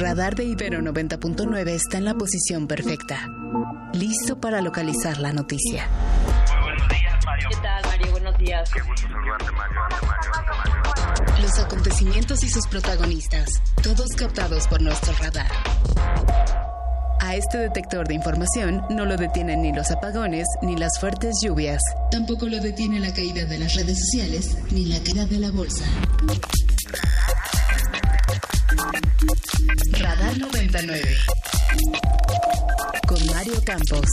radar de Ibero 90.9 está en la posición perfecta, listo para localizar la noticia. Muy buenos días, Mario. ¿Qué tal, Mario? Buenos días. Qué gusto saludarte, Mario. Los acontecimientos y sus protagonistas, todos captados por nuestro radar. A este detector de información no lo detienen ni los apagones ni las fuertes lluvias. Tampoco lo detiene la caída de las redes sociales ni la caída de la bolsa. Radar 99 con Mario Campos.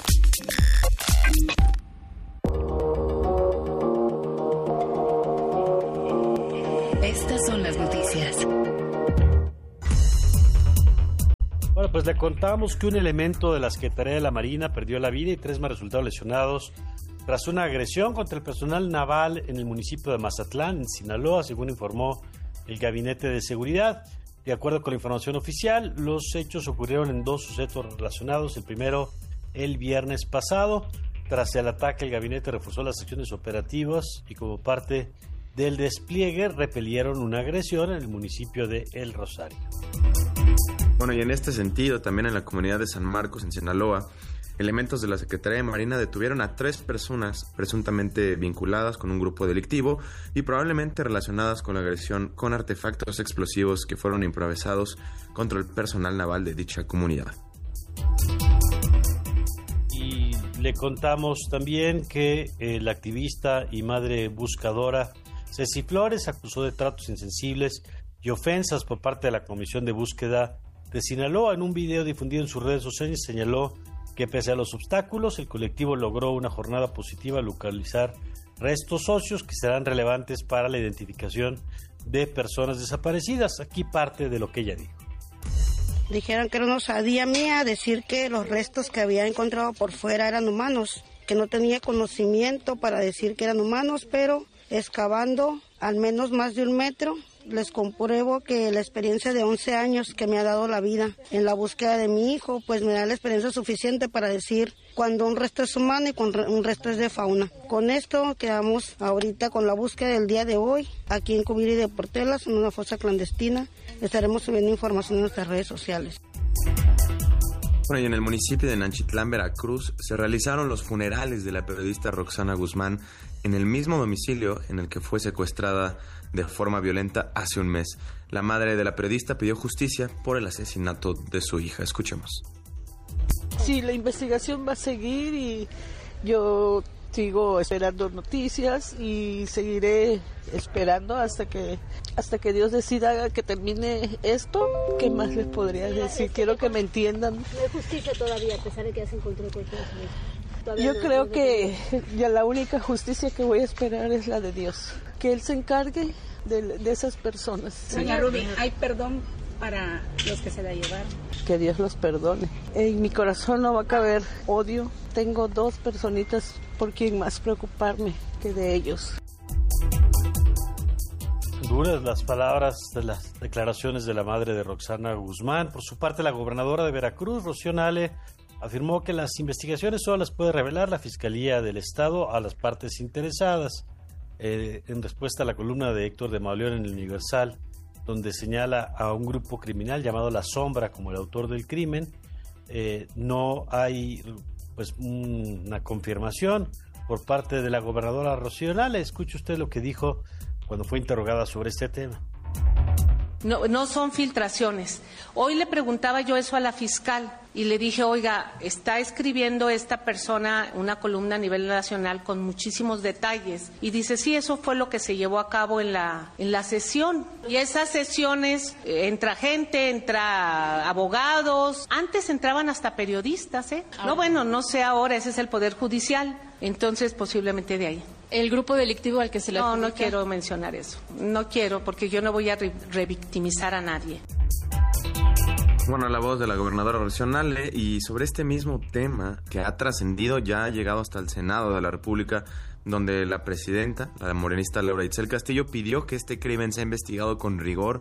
Estas son las noticias. Bueno, pues le contamos que un elemento de la Secretaría de la Marina perdió la vida y 3 más resultaron lesionados tras una agresión contra el personal naval en el municipio de Mazatlán, en Sinaloa, según informó el Gabinete de Seguridad. De acuerdo con la información oficial, los hechos ocurrieron en 2 sucesos relacionados. El primero, el viernes pasado. Tras el ataque, el gabinete reforzó las acciones operativas y como parte del despliegue repelieron una agresión en el municipio de El Rosario. Bueno, y en este sentido, también en la comunidad de San Marcos, en Sinaloa, elementos de la Secretaría de Marina detuvieron a 3 personas presuntamente vinculadas con un grupo delictivo y probablemente relacionadas con la agresión con artefactos explosivos que fueron improvisados contra el personal naval de dicha comunidad. Y le contamos también que la activista y madre buscadora Ceci Flores acusó de tratos insensibles y ofensas por parte de la Comisión de Búsqueda de Sinaloa. En un video difundido en sus redes sociales señaló que pese a los obstáculos, el colectivo logró una jornada positiva al localizar restos óseos que serán relevantes para la identificación de personas desaparecidas. Aquí parte de lo que ella dijo. Dijeron que era una osadía mía decir que los restos que había encontrado por fuera eran humanos, que no tenía conocimiento para decir que eran humanos, pero excavando al menos más de 1 metro, les compruebo que la experiencia de 11 años que me ha dado la vida en la búsqueda de mi hijo, pues me da la experiencia suficiente para decir cuando un resto es humano y cuando un resto es de fauna. Con esto quedamos ahorita con la búsqueda del día de hoy, aquí en Cubiri de Portelas, en una fosa clandestina. Estaremos subiendo información en nuestras redes sociales. Bueno, y en el municipio de Nanchitlán, Veracruz, se realizaron los funerales de la periodista Roxana Guzmán en el mismo domicilio en el que fue secuestrada de forma violenta hace un mes. La madre de la periodista pidió justicia por el asesinato de su hija. Escuchemos. Sí, la investigación va a seguir y yo sigo esperando noticias y seguiré esperando hasta que Dios decida que termine esto. ¿Qué más les podría decir? Quiero que me entiendan. No hay justicia todavía, a pesar de que ya se encontró con todo. Yo creo que ya la única justicia que voy a esperar es la de Dios. Que Él se encargue de esas personas. Doña Rubí, ¿hay perdón para los que se la llevaron? Que Dios los perdone. En mi corazón no va a caber odio. Tengo 2 personitas por quien más preocuparme que de ellos. Duras las palabras de las declaraciones de la madre de Roxana Guzmán. Por su parte, la gobernadora de Veracruz, Rocío Nale, afirmó que las investigaciones solo las puede revelar la Fiscalía del Estado a las partes interesadas. En respuesta a la columna de Héctor de Mauleón en el Universal, donde señala a un grupo criminal llamado La Sombra como el autor del crimen, no hay pues una confirmación por parte de la gobernadora Rocío Nale. Escuche usted lo que dijo cuando fue interrogada sobre este tema. No son filtraciones. Hoy le preguntaba yo eso a la fiscal y le dije, oiga, está escribiendo esta persona una columna a nivel nacional con muchísimos detalles. Y dice, sí, eso fue lo que se llevó a cabo en la sesión. Y esas sesiones, entra gente, entra abogados. Antes entraban hasta periodistas, ¿eh? No, bueno, no sé ahora, ese es el Poder Judicial. Entonces, posiblemente de ahí. ¿El grupo delictivo al que se le adjudica? No quiero mencionar eso. No quiero, porque yo no voy a revictimizar a nadie. Bueno, la voz de la gobernadora Rocío Nale, y sobre este mismo tema que ha trascendido, ya ha llegado hasta el Senado de la República, donde la presidenta, la morenista Laura Itzel Castillo, pidió que este crimen sea investigado con rigor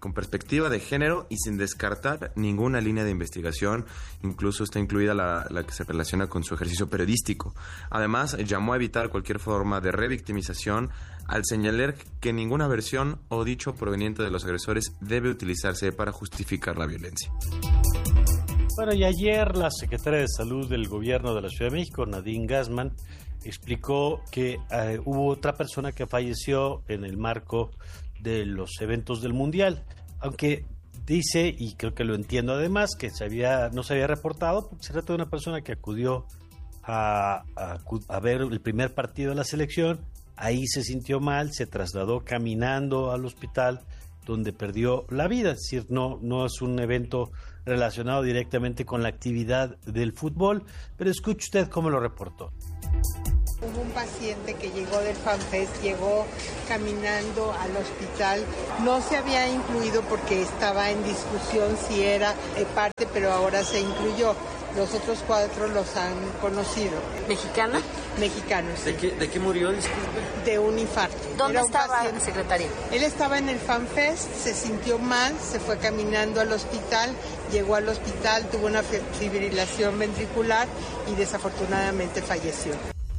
con perspectiva de género y sin descartar ninguna línea de investigación, incluso está incluida la que se relaciona con su ejercicio periodístico. Además, llamó a evitar cualquier forma de revictimización al señalar que ninguna versión o dicho proveniente de los agresores debe utilizarse para justificar la violencia. Bueno, y ayer la secretaria de Salud del Gobierno de la Ciudad de México, Nadine Gassman, explicó que hubo otra persona que falleció en el marco de los eventos del Mundial, aunque dice, y creo que lo entiendo además, que no se había reportado, porque se trata de una persona que acudió a ver el primer partido de la selección, ahí se sintió mal, se trasladó caminando al hospital, donde perdió la vida. Es decir, no es un evento relacionado directamente con la actividad del fútbol, pero escuche usted cómo lo reportó. Hubo un paciente que llegó del FanFest, llegó caminando al hospital, no se había incluido porque estaba en discusión si era parte, pero ahora se incluyó. Los otros 4 los han conocido. ¿Mexicana? Mexicanos, sí. ¿De qué murió, disculpe? De un infarto. ¿Dónde estaba, secretaria? Él estaba en el FanFest, se sintió mal, se fue caminando al hospital, llegó al hospital, tuvo una fibrilación ventricular y desafortunadamente falleció.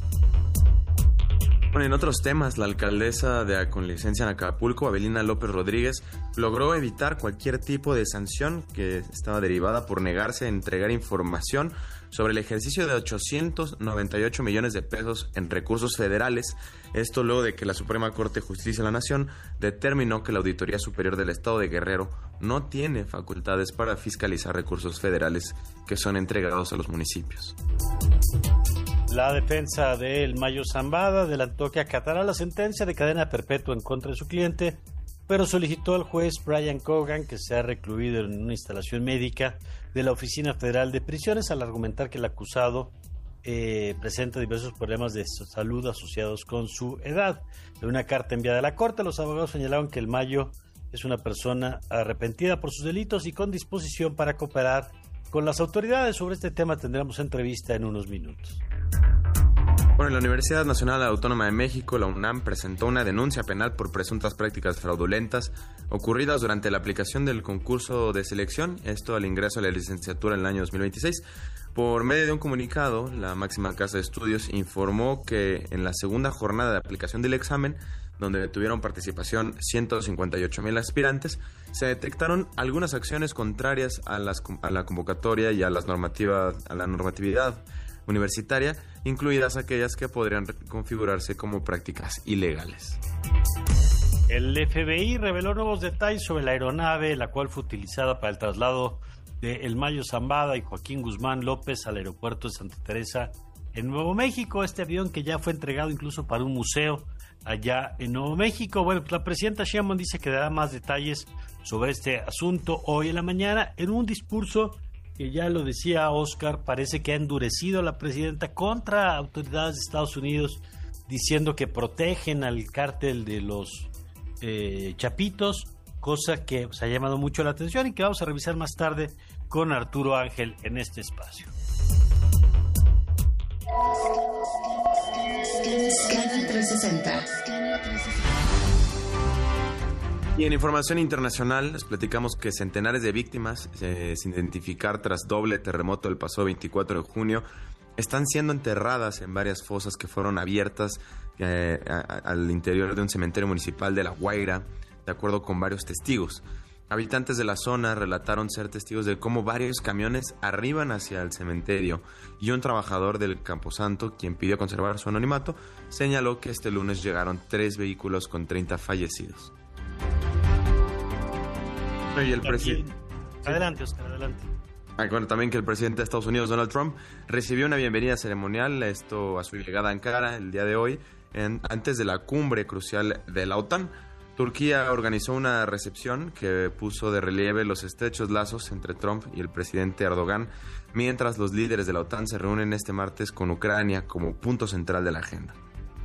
Bueno, en otros temas, la alcaldesa con licencia en Acapulco, Avelina López Rodríguez, logró evitar cualquier tipo de sanción que estaba derivada por negarse a entregar información sobre el ejercicio de 898 millones de pesos en recursos federales. Esto luego de que la Suprema Corte de Justicia de la Nación determinó que la Auditoría Superior del Estado de Guerrero no tiene facultades para fiscalizar recursos federales que son entregados a los municipios. La defensa del Mayo Zambada adelantó que acatará la sentencia de cadena perpetua en contra de su cliente, pero solicitó al juez Brian Cogan que sea recluido en una instalación médica de la Oficina Federal de Prisiones al argumentar que el acusado presenta diversos problemas de salud asociados con su edad. En una carta enviada a la Corte, los abogados señalaron que el Mayo es una persona arrepentida por sus delitos y con disposición para cooperar con las autoridades. Sobre este tema tendremos entrevista en unos minutos. Bueno, la Universidad Nacional Autónoma de México, la UNAM, presentó una denuncia penal por presuntas prácticas fraudulentas ocurridas durante la aplicación del concurso de selección, esto al ingreso a la licenciatura en el año 2026. Por medio de un comunicado, la máxima casa de estudios informó que en la segunda jornada de aplicación del examen, donde tuvieron participación 158,000 aspirantes, se detectaron algunas acciones contrarias a la convocatoria y a la normatividad universitaria, incluidas aquellas que podrían configurarse como prácticas ilegales. El FBI reveló nuevos detalles sobre la aeronave, la cual fue utilizada para el traslado de El Mayo Zambada y Joaquín Guzmán López al aeropuerto de Santa Teresa en Nuevo México. Este avión que ya fue entregado incluso para un museo allá en Nuevo México. Bueno, pues la presidenta Sheinbaum dice que dará más detalles sobre este asunto hoy en la mañana en un discurso que, ya lo decía Oscar, parece que ha endurecido a la presidenta contra autoridades de Estados Unidos, diciendo que protegen al cártel de los Chapitos, cosa que ha llamado mucho la atención y que vamos a revisar más tarde con Arturo Ángel en este espacio. Scanner 360. Y en información internacional les platicamos que centenares de víctimas sin identificar tras doble terremoto el pasado 24 de junio están siendo enterradas en varias fosas que fueron abiertas al interior de un cementerio municipal de La Guaira, de acuerdo con varios testigos. Habitantes de la zona relataron ser testigos de cómo varios camiones arriban hacia el cementerio, y un trabajador del Camposanto, quien pidió conservar su anonimato, señaló que este lunes llegaron 3 vehículos con 30 fallecidos. Y el presidente... Adelante, Oscar, adelante. Bueno, también que el presidente de Estados Unidos, Donald Trump, recibió una bienvenida ceremonial a su llegada a Ankara el día de hoy, antes de la cumbre crucial de la OTAN. Turquía organizó una recepción que puso de relieve los estrechos lazos entre Trump y el presidente Erdogan, mientras los líderes de la OTAN se reúnen este martes con Ucrania como punto central de la agenda.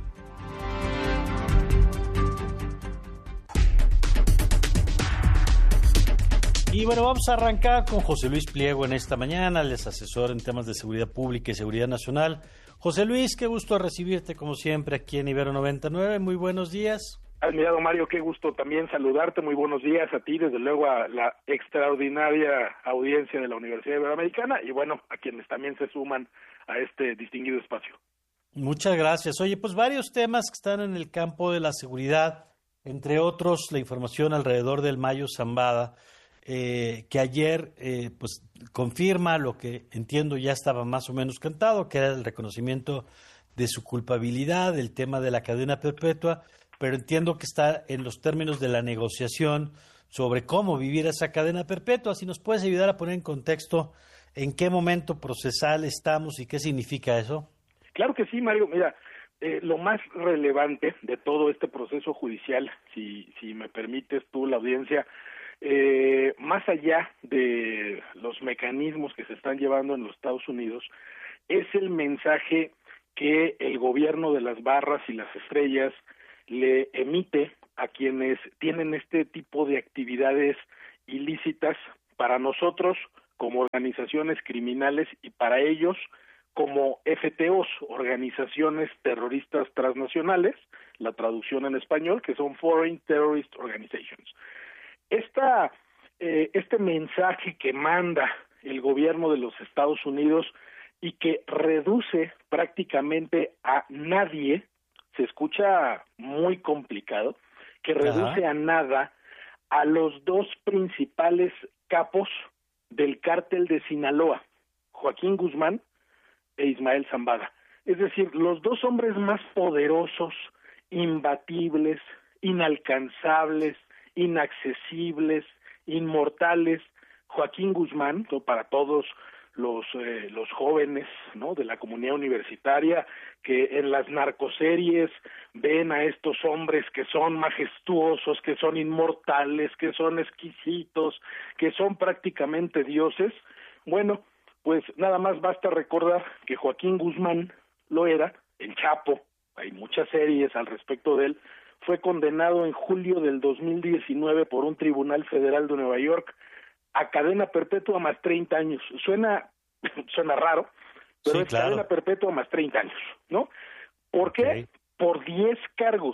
Y bueno, vamos a arrancar con José Luis Pliego en esta mañana, él es asesor en temas de seguridad pública y seguridad nacional. José Luis, qué gusto recibirte como siempre aquí en Ibero 99, muy buenos días. Admirado Mario, qué gusto también saludarte, muy buenos días a ti, desde luego a la extraordinaria audiencia de la Universidad Iberoamericana y bueno, a quienes también se suman a este distinguido espacio. Muchas gracias. Oye, pues varios temas que están en el campo de la seguridad, entre otros la información alrededor del Mayo Zambada, que ayer pues confirma lo que entiendo ya estaba más o menos cantado, que era el reconocimiento de su culpabilidad, el tema de la cadena perpetua, pero entiendo que está en los términos de la negociación sobre cómo vivir esa cadena perpetua. Si nos puedes ayudar a poner en contexto en qué momento procesal estamos y qué significa eso. Claro que sí, Mario. Mira, lo más relevante de todo este proceso judicial, si me permites tú, la audiencia, más allá de los mecanismos que se están llevando en los Estados Unidos, es el mensaje que el gobierno de las barras y las estrellas le emite a quienes tienen este tipo de actividades ilícitas para nosotros como organizaciones criminales y para ellos como FTOs, organizaciones terroristas transnacionales, la traducción en español, que son Foreign Terrorist Organizations. Este mensaje que manda el gobierno de los Estados Unidos y que reduce prácticamente a nadie, se escucha muy complicado, que reduce a nada a los dos principales capos del cártel de Sinaloa, Joaquín Guzmán e Ismael Zambada. Es decir, los dos hombres más poderosos, imbatibles, inalcanzables, inaccesibles, inmortales. Joaquín Guzmán, ¿no?, para todos los jóvenes, ¿no?, de la comunidad universitaria que en las narcoseries ven a estos hombres que son majestuosos, que son inmortales, que son exquisitos, que son prácticamente dioses. Bueno, pues nada más basta recordar que Joaquín Guzmán lo era, el Chapo, hay muchas series al respecto de él, fue condenado en julio del 2019 por un tribunal federal de Nueva York a cadena perpetua más 30 años. Suena raro, pero sí, es claro. Cadena perpetua más 30 años, ¿no? ¿Por qué? Por 10 cargos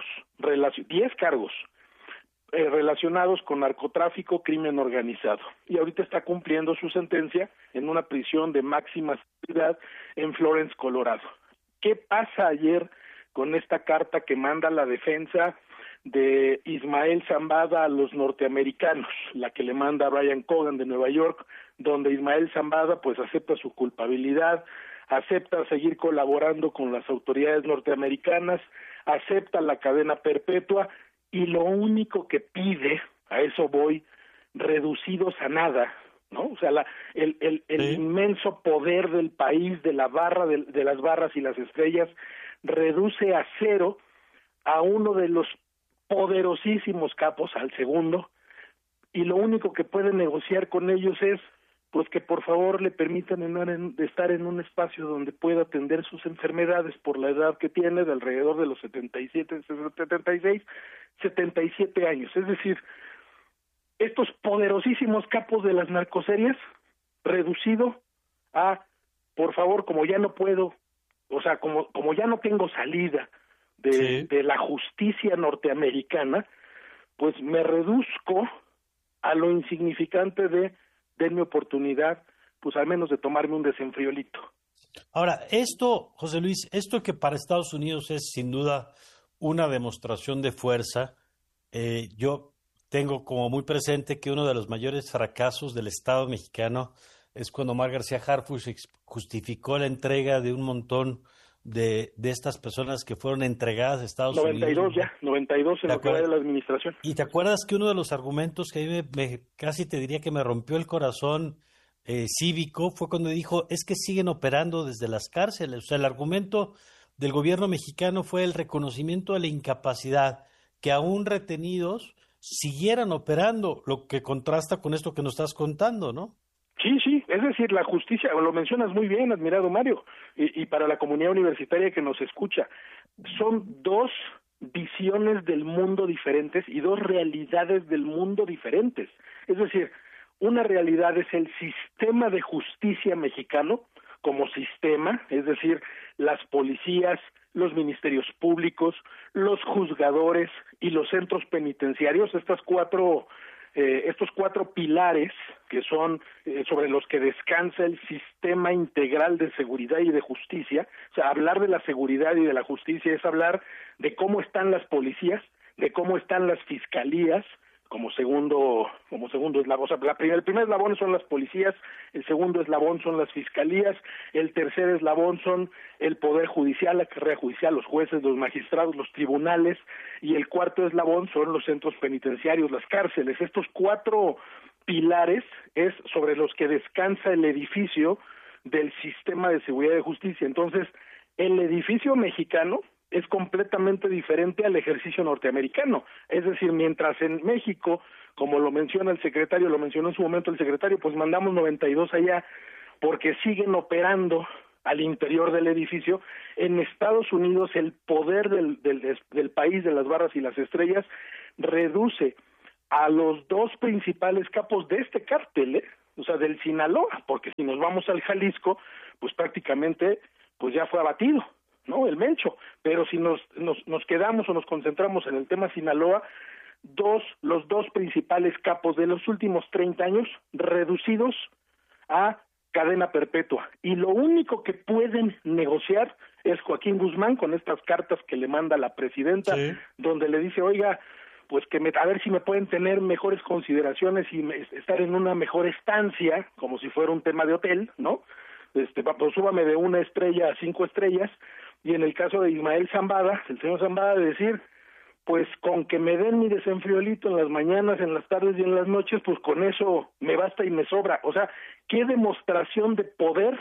relacionados con narcotráfico, crimen organizado. Y ahorita está cumpliendo su sentencia en una prisión de máxima seguridad en Florence, Colorado. ¿Qué pasa ayer con esta carta que manda la defensa de Ismael Zambada a los norteamericanos, la que le manda Brian Cogan de Nueva York, donde Ismael Zambada pues acepta su culpabilidad, acepta seguir colaborando con las autoridades norteamericanas, acepta la cadena perpetua y lo único que pide, a eso voy, reducidos a nada, ¿no? O sea, el inmenso poder del país, de la barra, de las barras y las estrellas, reduce a cero a uno de los poderosísimos capos, al segundo, y lo único que puede negociar con ellos es pues que por favor le permitan estar en un espacio donde pueda atender sus enfermedades por la edad que tiene, de alrededor de los 77 años. Es decir, estos poderosísimos capos de las narcoseries, reducido a, por favor, como ya no puedo, o sea, como ya no tengo salida de la justicia norteamericana, pues me reduzco a lo insignificante de denme oportunidad, pues al menos de tomarme un desenfriolito. Ahora, esto, José Luis, esto que para Estados Unidos es sin duda una demostración de fuerza, yo tengo como muy presente que uno de los mayores fracasos del Estado mexicano es cuando Omar García Harfuch justificó la entrega de un montón de estas personas que fueron entregadas a Estados Unidos. 92 en lo que va de la administración. Y te acuerdas que uno de los argumentos que a mí casi te diría que me rompió el corazón cívico fue cuando dijo, es que siguen operando desde las cárceles. O sea, el argumento del gobierno mexicano fue el reconocimiento de la incapacidad, que aún retenidos siguieran operando, lo que contrasta con esto que nos estás contando, ¿no? Sí, es decir, la justicia, lo mencionas muy bien, admirado Mario, y para la comunidad universitaria que nos escucha, son dos visiones del mundo diferentes y dos realidades del mundo diferentes. Es decir, una realidad es el sistema de justicia mexicano como sistema, es decir, las policías, los ministerios públicos, los juzgadores y los centros penitenciarios, estos cuatro pilares que son sobre los que descansa el sistema integral de seguridad y de justicia. O sea, hablar de la seguridad y de la justicia es hablar de cómo están las policías, de cómo están las fiscalías, como segundo eslabón. O sea, el primer eslabón son las policías, el segundo eslabón son las fiscalías, el tercer eslabón son el poder judicial, la carrera judicial, los jueces, los magistrados, los tribunales, y el cuarto eslabón son los centros penitenciarios, las cárceles. Estos cuatro pilares es sobre los que descansa el edificio del sistema de seguridad y de justicia. Entonces, el edificio mexicano es completamente diferente al ejercicio norteamericano. Es decir, mientras en México, como lo menciona el secretario, lo mencionó en su momento el secretario, pues mandamos 92 allá porque siguen operando al interior del edificio. En Estados Unidos el poder del país de las barras y las estrellas reduce a los dos principales capos de este cártel, o sea, del Sinaloa, porque si nos vamos al Jalisco, pues prácticamente pues ya fue abatido, ¿no? El Mencho. Pero si nos quedamos o nos concentramos en el tema Sinaloa, los dos principales capos de los últimos 30 años reducidos a cadena perpetua. Y lo único que pueden negociar es Joaquín Guzmán con estas cartas que le manda la presidenta, sí, donde le dice, oiga, pues a ver si me pueden tener mejores consideraciones y estar en una mejor estancia, como si fuera un tema de hotel, ¿no? Pues súbame de 1 estrella a 5 estrellas, y en el caso de Ismael Zambada, el señor Zambada, de decir, pues con que me den mi desenfriolito en las mañanas, en las tardes y en las noches, pues con eso me basta y me sobra. O sea, qué demostración de poder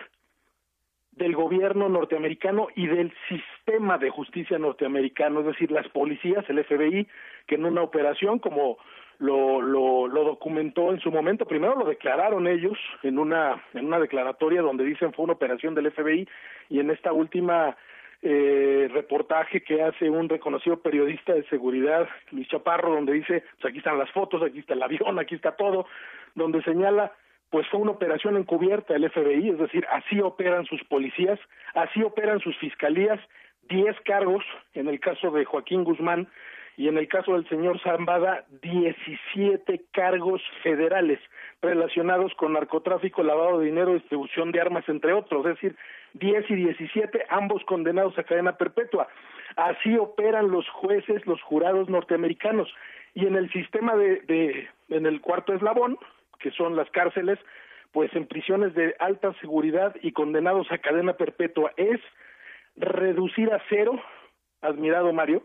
del gobierno norteamericano y del sistema de justicia norteamericano, es decir, las policías, el FBI, que en una operación como lo documentó en su momento, primero lo declararon ellos en una declaratoria donde dicen fue una operación del FBI, y en esta última reportaje que hace un reconocido periodista de seguridad, Luis Chaparro, donde dice, pues aquí están las fotos, aquí está el avión, aquí está todo, donde señala, pues fue una operación encubierta del FBI, es decir, así operan sus policías, así operan sus fiscalías, 10 cargos en el caso de Joaquín Guzmán, y en el caso del señor Zambada, 17 cargos federales relacionados con narcotráfico, lavado de dinero, distribución de armas, entre otros, es decir, 10 y 17, ambos condenados a cadena perpetua. Así operan los jueces, los jurados norteamericanos. Y en el sistema en el cuarto eslabón, que son las cárceles, pues en prisiones de alta seguridad y condenados a cadena perpetua, es reducir a cero, admirado Mario,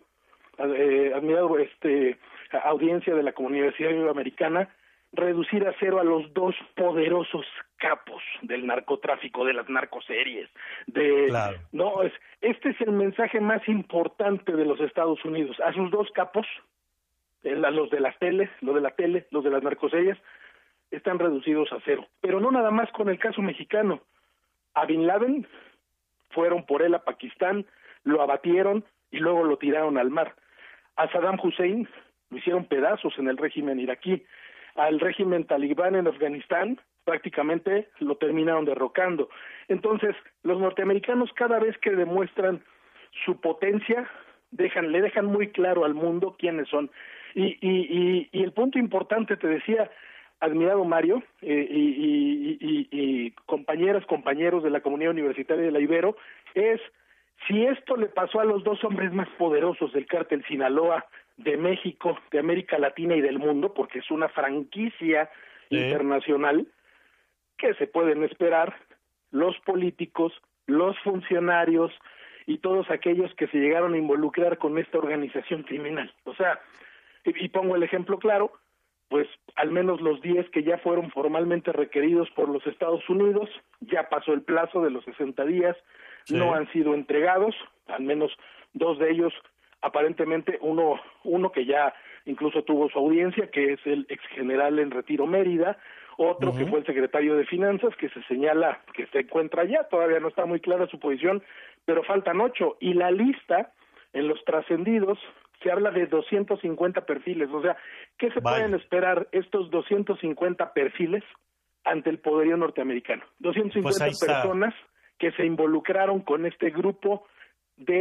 audiencia de la comunidad iberoamericana, reducir a cero a los dos poderosos capos del narcotráfico, de las narcoseries, claro. Este es el mensaje más importante de los Estados Unidos, a sus dos capos, los de las teles, los de las narcoseries, están reducidos a cero. Pero no nada más con el caso mexicano. A Bin Laden fueron por él a Pakistán, lo abatieron y luego lo tiraron al mar. A Saddam Hussein lo hicieron pedazos en el régimen iraquí. Al régimen talibán en Afganistán prácticamente lo terminaron derrocando. Entonces, los norteamericanos cada vez que demuestran su potencia, le dejan muy claro al mundo quiénes son. Y el punto importante, te decía, admirado Mario, y compañeros de la comunidad universitaria de la Ibero, es si esto le pasó a los dos hombres más poderosos del cártel Sinaloa, de México, de América Latina y del mundo, porque es una franquicia internacional, ¿qué se pueden esperar los políticos, los funcionarios y todos aquellos que se llegaron a involucrar con esta organización criminal? O sea, y pongo el ejemplo claro, pues al menos los 10 que ya fueron formalmente requeridos por los Estados Unidos, ya pasó el plazo de los 60 días, no han sido entregados, al menos 2 de ellos, aparentemente uno que ya incluso tuvo su audiencia, que es el ex general en retiro Mérida, otro que fue el secretario de Finanzas, que se señala que se encuentra allá, todavía no está muy clara su posición, pero faltan 8, y la lista en los trascendidos se habla de 250 perfiles, o sea, ¿qué se pueden esperar estos 250 perfiles ante el poderío norteamericano? 250 personas que se involucraron con este grupo de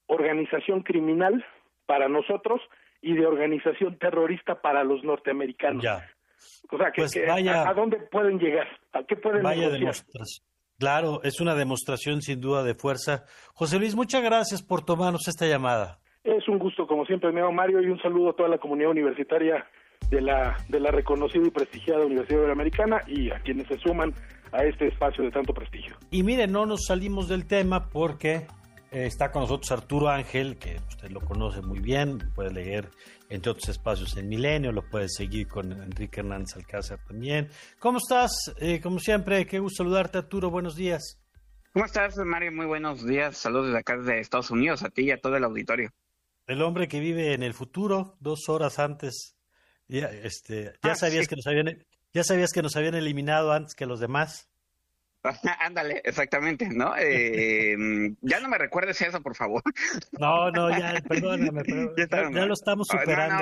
organización criminal para nosotros y de organización terrorista para los norteamericanos. Ya. O sea, Pues vaya, ¿a dónde pueden llegar? ¿A qué pueden negociar? Claro, es una demostración sin duda de fuerza. José Luis, muchas gracias por tomarnos esta llamada. Es un gusto, como siempre, mi amigo Mario, y un saludo a toda la comunidad universitaria de la reconocida y prestigiada Universidad Iberoamericana y a quienes se suman a este espacio de tanto prestigio. Y mire, no nos salimos del tema porque está con nosotros Arturo Ángel, que usted lo conoce muy bien, puede leer entre otros espacios en Milenio, lo puede seguir con Enrique Hernández Alcázar también. ¿Cómo estás? Como siempre, qué gusto saludarte, Arturo, buenos días. ¿Cómo estás, Mario? Muy buenos días, saludos desde acá de Estados Unidos, a ti y a todo el auditorio. El hombre que vive en el futuro, 2 horas antes, ya sabías sí. Ya sabías que nos habían eliminado antes que los demás. Ándale, exactamente, ¿no? Ya no me recuerdes eso, por favor. No, ya, perdóname, ya lo estamos superando.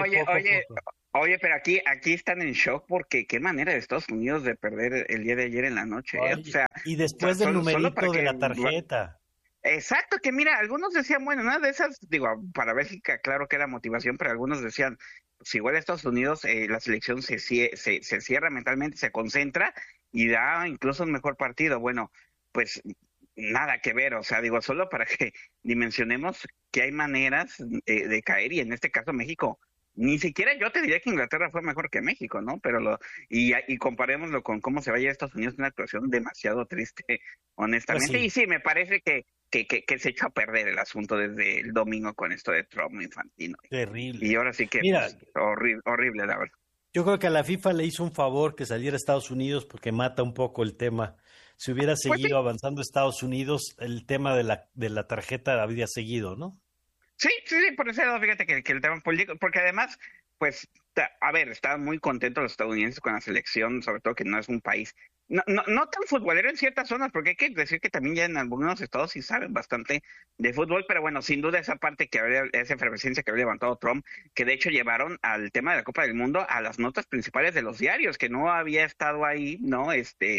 Oye, pero aquí están en shock porque qué manera de Estados Unidos de perder el día de ayer en la noche. Oye, o sea, y después del numerito de la tarjeta. Exacto, que mira, algunos decían, bueno, nada de esas, digo, para Bélgica claro que era motivación, pero algunos decían, si igual Estados Unidos, la selección se cierra mentalmente, se concentra y da incluso un mejor partido. Bueno, pues nada que ver, o sea, digo, solo para que dimensionemos que hay maneras de caer, y en este caso México, ni siquiera yo te diría que Inglaterra fue mejor que México, ¿no? Pero y comparémoslo con cómo se vaya a Estados Unidos, una actuación demasiado triste, honestamente. Pues sí. Y sí, me parece que se echó a perder el asunto desde el domingo con esto de Trump Infantino. Terrible. Y ahora sí que Mira, pues, horrible, la verdad. Yo creo que a la FIFA le hizo un favor que saliera a Estados Unidos porque mata un poco el tema. Si hubiera seguido avanzando Estados Unidos, el tema de la tarjeta habría seguido, ¿no? Sí, por eso fíjate que el tema político, porque además, pues, a ver, estaban muy contentos los estadounidenses con la selección, sobre todo que no es un país no tan futbolero en ciertas zonas, porque hay que decir que también ya en algunos estados sí saben bastante de fútbol, pero bueno, sin duda esa parte esa efervescencia que había levantado Trump, que de hecho llevaron al tema de la Copa del Mundo a las notas principales de los diarios, que no había estado ahí, ¿no?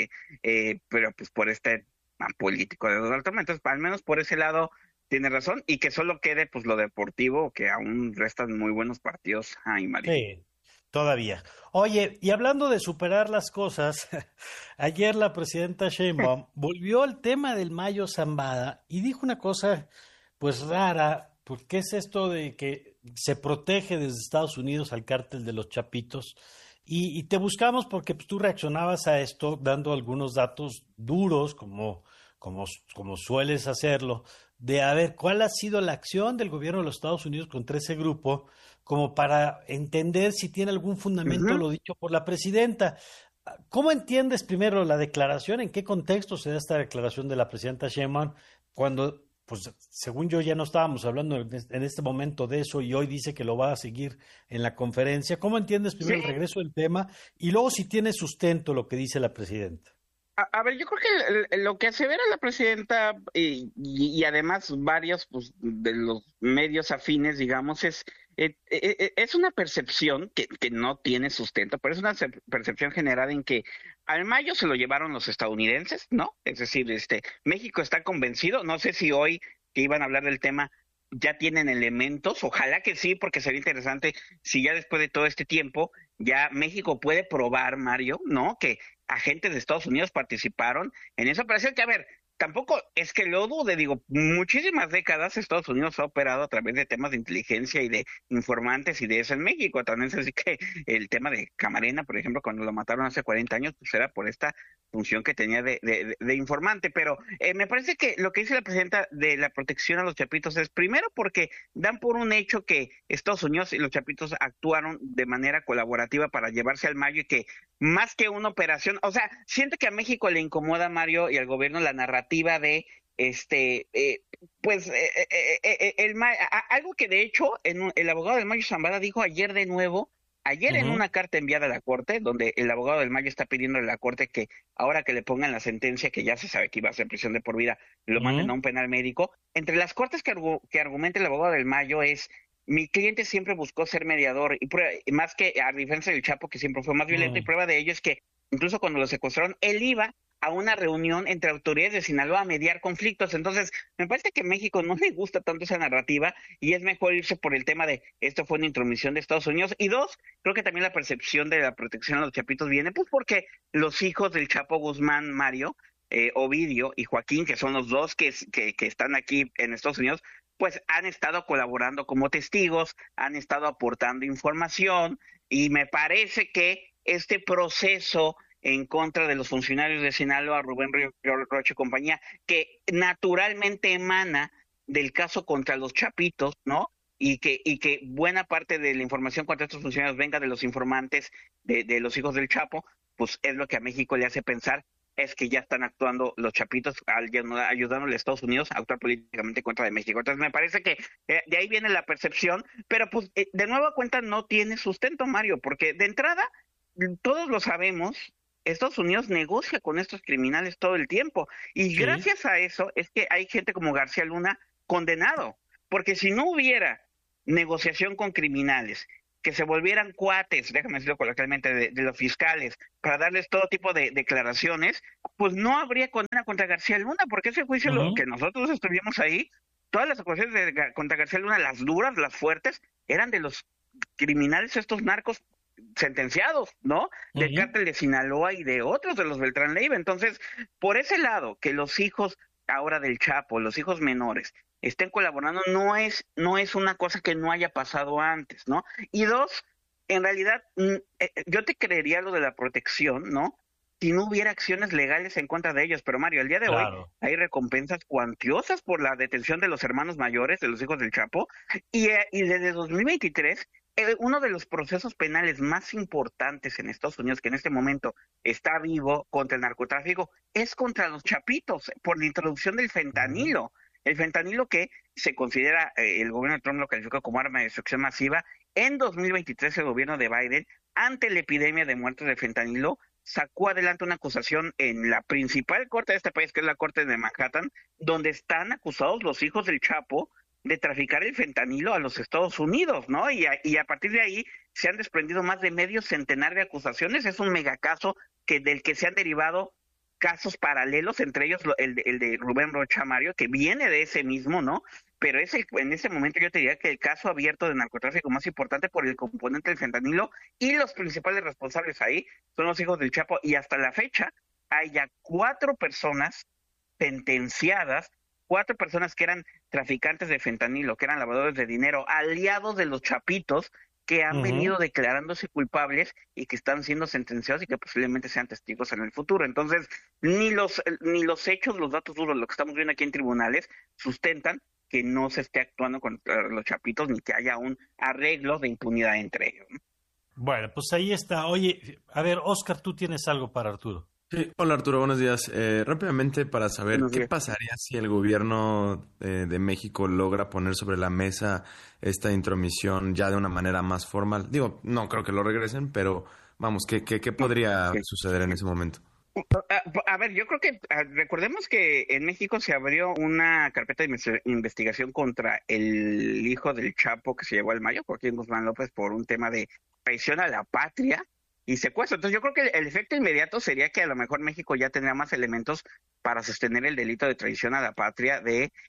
Pero pues por este político de Donald Trump, entonces al menos por ese lado tiene razón, y que solo quede pues lo deportivo, que aún restan muy buenos partidos ahí, Mario. Sí, todavía. Oye, y hablando de superar las cosas, ayer la presidenta Sheinbaum volvió al tema del Mayo Zambada y dijo una cosa pues rara, porque es esto de que se protege desde Estados Unidos al cártel de los Chapitos, y te buscamos porque pues, tú reaccionabas a esto dando algunos datos duros, como sueles hacerlo, de a ver cuál ha sido la acción del gobierno de los Estados Unidos contra ese grupo, como para entender si tiene algún fundamento lo dicho por la presidenta. ¿Cómo entiendes primero la declaración? ¿En qué contexto se da esta declaración de la presidenta Sheinbaum cuando, pues, según yo ya no estábamos hablando en este momento de eso y hoy dice que lo va a seguir en la conferencia? ¿Cómo entiendes primero el regreso del tema y luego si tiene sustento lo que dice la presidenta? A ver, yo creo que lo que asevera la presidenta y además varios pues, de los medios afines, digamos, es una percepción que no tiene sustento, pero es una percepción generada en que al Mayo se lo llevaron los estadounidenses, ¿no? Es decir, México está convencido, no sé si hoy que iban a hablar del tema ya tienen elementos, ojalá que sí, porque sería interesante si ya después de todo este tiempo ya México puede probar, Mario, ¿no? Que agentes de Estados Unidos participaron en esa operación, que a ver, tampoco es que lo dude, digo, muchísimas décadas Estados Unidos ha operado a través de temas de inteligencia y de informantes y de eso en México. También es así que el tema de Camarena, por ejemplo, cuando lo mataron hace 40 años, pues era por esta función que tenía de informante. Pero me parece que lo que dice la presidenta de la protección a los chapitos es primero porque dan por un hecho que Estados Unidos y los chapitos actuaron de manera colaborativa para llevarse al Mayo y que más que una operación, o sea, siento que a México le incomoda, Mario, y al gobierno la narrativa de algo que de hecho el abogado del Mayo Zambada dijo ayer de nuevo, en una carta enviada a la Corte, donde el abogado del Mayo está pidiendo a la Corte que ahora que le pongan la sentencia, que ya se sabe que iba a ser prisión de por vida, lo manden a un penal médico. Entre las cortes que argumenta el abogado del Mayo es: mi cliente siempre buscó ser mediador, y más que a diferencia del Chapo, que siempre fue más violento, y prueba de ello es que incluso cuando lo secuestraron, él iba a una reunión entre autoridades de Sinaloa a mediar conflictos. Entonces, me parece que a México no le gusta tanto esa narrativa y es mejor irse por el tema de esto fue una intromisión de Estados Unidos. Y dos, creo que también la percepción de la protección a los chapitos viene pues porque los hijos del Chapo Guzmán, Mario, Ovidio y Joaquín, que son los dos que están aquí en Estados Unidos, pues han estado colaborando como testigos, han estado aportando información y me parece que este proceso en contra de los funcionarios de Sinaloa, Rubén Rocha y compañía, que naturalmente emana del caso contra los chapitos, ¿no? Y que buena parte de la información contra estos funcionarios venga de los informantes de los hijos del Chapo, pues es lo que a México le hace pensar es que ya están actuando los chapitos ayudándole a Estados Unidos a actuar políticamente contra de México. Entonces me parece que de ahí viene la percepción, pero pues de nueva cuenta no tiene sustento, Mario, porque de entrada todos lo sabemos, Estados Unidos negocia con estos criminales todo el tiempo y gracias a eso es que hay gente como García Luna condenado, porque si no hubiera negociación con criminales, que se volvieran cuates, déjame decirlo coloquialmente, de los fiscales, para darles todo tipo de declaraciones, pues no habría condena contra García Luna, porque ese juicio lo que nosotros estuvimos ahí, todas las acusaciones contra García Luna, las duras, las fuertes, eran de los criminales, estos narcos sentenciados, ¿no? Del cártel de Sinaloa y de otros de los Beltrán Leiva. Entonces, por ese lado, que los hijos ahora del Chapo, los hijos menores, estén colaborando, no es una cosa que no haya pasado antes, ¿no? Y dos, en realidad, yo te creería lo de la protección, ¿no? Si no hubiera acciones legales en contra de ellos. Pero Mario, el día de hoy hay recompensas cuantiosas por la detención de los hermanos mayores, de los hijos del Chapo, y desde 2023 uno de los procesos penales más importantes en Estados Unidos, que en este momento está vivo contra el narcotráfico, es contra los chapitos, por la introducción del fentanilo. El fentanilo que se considera, el gobierno de Trump lo calificó como arma de destrucción masiva. En 2023 el gobierno de Biden, ante la epidemia de muertes de fentanilo, sacó adelante una acusación en la principal corte de este país, que es la corte de Manhattan, donde están acusados los hijos del Chapo de traficar el fentanilo a los Estados Unidos, ¿no? Y a partir de ahí se han desprendido más de medio centenar de acusaciones. Es un megacaso del que se han derivado casos paralelos, entre ellos el de Rubén Rocha, Mario, que viene de ese mismo, ¿no? Pero en ese momento yo te diría que el caso abierto de narcotráfico más importante por el componente del fentanilo, y los principales responsables ahí son los hijos del Chapo, y hasta la fecha hay ya 4 personas sentenciadas, 4 personas que eran traficantes de fentanilo, que eran lavadores de dinero, aliados de los chapitos, que han venido declarándose culpables y que están siendo sentenciados y que posiblemente sean testigos en el futuro. Entonces, ni los hechos, los datos duros, lo que estamos viendo aquí en tribunales, sustentan que no se esté actuando contra los chapitos ni que haya un arreglo de impunidad entre ellos, ¿no? Bueno, pues ahí está. Oye, a ver, Oscar, tú tienes algo para Arturo. Sí, hola Arturo, buenos días. Rápidamente para saber qué pasaría si el gobierno de México logra poner sobre la mesa esta intromisión ya de una manera más formal. Digo, no creo que lo regresen, pero vamos, ¿qué podría suceder en ese momento? A ver, yo creo que recordemos que en México se abrió una carpeta de investigación contra el hijo del Chapo que se llevó al Mayo, Joaquín Guzmán López, por un tema de traición a la patria y secuestro. Entonces yo creo que el efecto inmediato sería que a lo mejor México ya tendría más elementos para sostener el delito de traición a la patria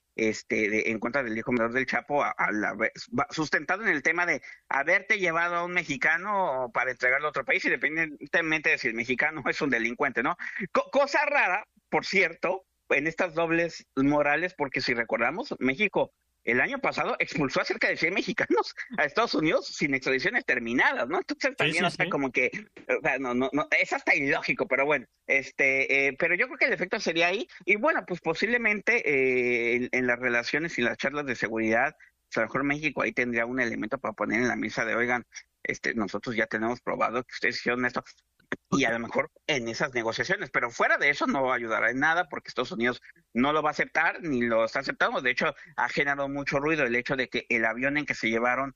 en contra del hijo menor del Chapo, sustentado en el tema de haberte llevado a un mexicano para entregarlo a otro país, independientemente de si el mexicano es un delincuente, ¿no? Cosa rara, por cierto, en estas dobles morales, porque si recordamos, México el año pasado expulsó a cerca de 100 mexicanos a Estados Unidos sin extradiciones terminadas, ¿no? Entonces también está como que, o sea, no, es hasta ilógico, pero bueno, pero yo creo que el efecto sería ahí, y bueno, pues posiblemente en las relaciones y las charlas de seguridad, pues a lo mejor México ahí tendría un elemento para poner en la mesa de, oigan, nosotros ya tenemos probado que ustedes hicieron esto, y a lo mejor en esas negociaciones, pero fuera de eso no ayudará en nada porque Estados Unidos no lo va a aceptar ni lo está aceptando. De hecho, ha generado mucho ruido el hecho de que el avión en que se llevaron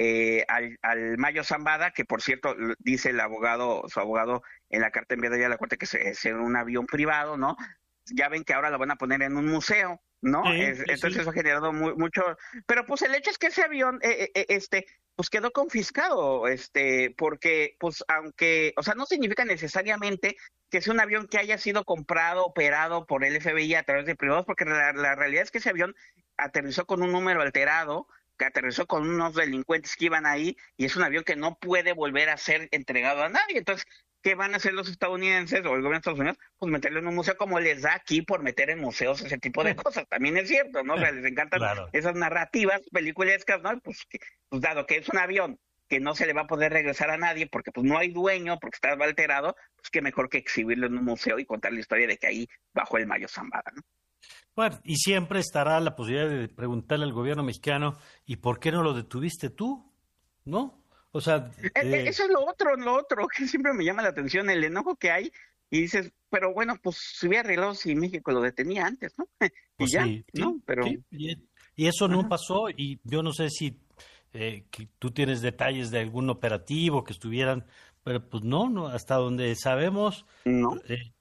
al Mayo Zambada, que por cierto dice su abogado en la carta enviada ya a la corte que es un avión privado, ¿no? Ya ven que ahora lo van a poner en un museo ¿no? Sí, Entonces sí. eso ha generado mucho, pero pues el hecho es que ese avión, pues quedó confiscado, porque, pues aunque, o sea, no significa necesariamente que sea un avión que haya sido comprado, operado por el FBI a través de privados, porque la realidad es que ese avión aterrizó con un número alterado, que aterrizó con unos delincuentes que iban ahí, y es un avión que no puede volver a ser entregado a nadie. Entonces, ¿qué van a hacer los estadounidenses o el gobierno de Estados Unidos? Pues meterlo en un museo, como les da aquí por meter en museos ese tipo de cosas. También es cierto, ¿no? O sea, les encantan Claro. esas narrativas peliculescas, ¿no? Pues dado que es un avión que no se le va a poder regresar a nadie porque pues no hay dueño, porque está alterado, pues qué mejor que exhibirlo en un museo y contar la historia de que ahí bajó el Mayo Zambada, ¿no? Bueno, y siempre estará la posibilidad de preguntarle al gobierno mexicano, ¿y por qué no lo detuviste tú? ¿No? O sea, Eso es lo otro que siempre me llama la atención, el enojo que hay, y dices, pero bueno, pues se hubiera arreglado si México lo detenía antes, ¿no? Y pues ya, sí, ¿no? Pero sí, y eso no pasó, y yo no sé si que tú tienes detalles de algún operativo que estuvieran, pero pues no, hasta donde sabemos, no.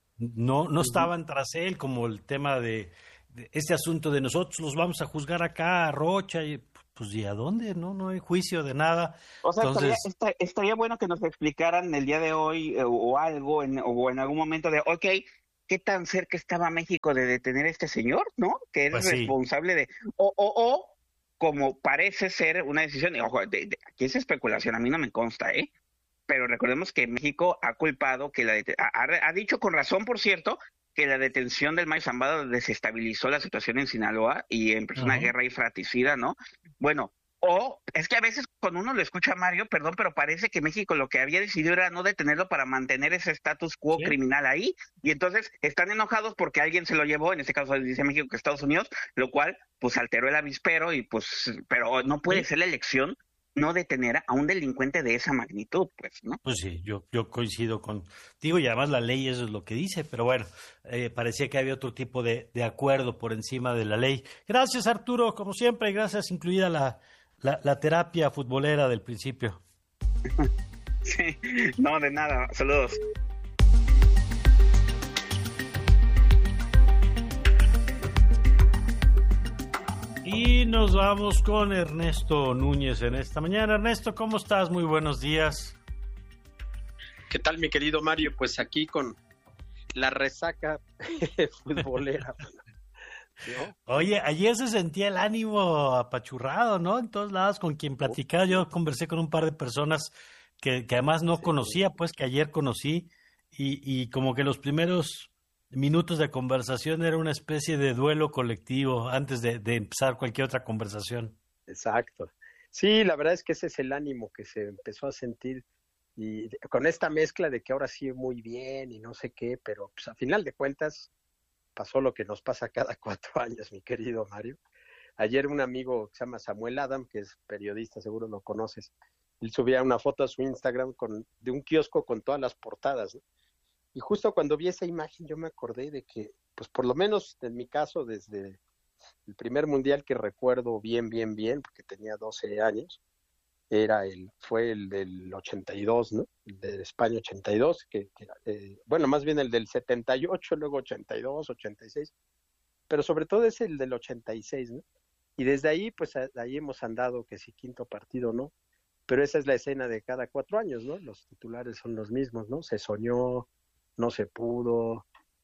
No estaban tras él, como el tema de este asunto de nosotros los vamos a juzgar acá a Rocha, y pues ¿y a dónde? No hay juicio de nada. O sea, Entonces, estaría bueno que nos explicaran el día de hoy o algo, o en algún momento de, ok, ¿qué tan cerca estaba México de detener a este señor, no? Que es pues sí, responsable de, o como parece ser una decisión, y ojo, aquí es especulación, a mí no me consta, pero recordemos que México ha culpado, que ha dicho con razón, por cierto, que la detención del Mayo Zambada desestabilizó la situación en Sinaloa y empezó una guerra ahí fratricida, ¿no? Bueno, o es que a veces cuando uno lo escucha a Mario, perdón, pero parece que México lo que había decidido era no detenerlo para mantener ese status quo criminal ahí, y entonces están enojados porque alguien se lo llevó, en este caso dice México que Estados Unidos, lo cual pues alteró el avispero y pues, pero no puede ser la elección no detener a un delincuente de esa magnitud, pues, ¿no? pues sí, yo coincido contigo y además la ley eso es lo que dice, pero bueno, parecía que había otro tipo de acuerdo por encima de la ley. Gracias Arturo, como siempre, y gracias incluida la terapia futbolera del principio. Sí, no, de nada, saludos. Y nos vamos con Ernesto Núñez en esta mañana. Ernesto, ¿cómo estás? Muy buenos días. ¿Qué tal, mi querido Mario? Pues aquí con la resaca futbolera. ¿No? Oye, ayer se sentía el ánimo apachurrado, ¿no? En todos lados con quien platicaba. Yo conversé con un par de personas que además no conocía, pues que ayer conocí, y como que los primeros minutos de conversación era una especie de duelo colectivo antes de empezar cualquier otra conversación. Exacto. Sí, la verdad es que ese es el ánimo que se empezó a sentir, y con esta mezcla de que ahora sí muy bien y no sé qué, pero pues a final de cuentas pasó lo que nos pasa cada 4 años, mi querido Mario. Ayer un amigo que se llama Samuel Adam, que es periodista, seguro lo conoces, él subía una foto a su Instagram de un kiosco con todas las portadas, ¿no? Y justo cuando vi esa imagen yo me acordé de que, pues por lo menos en mi caso, desde el primer mundial que recuerdo bien, porque tenía 12 años, fue el del 82, ¿no? El de España 82, bueno, más bien el del 78, luego 82, 86, pero sobre todo es el del 86, ¿no? Y desde ahí, pues ahí hemos andado, que si quinto partido, ¿no? Pero esa es la escena de cada 4 años, ¿no? Los titulares son los mismos, ¿no? Se soñó, no se pudo,